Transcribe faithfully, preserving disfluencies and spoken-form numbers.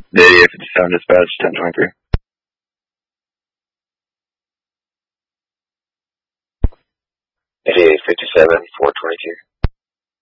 eighty-eight fifty-seven dispatch, ten twenty-three. eighty-eight fifty-seven, four twenty-two.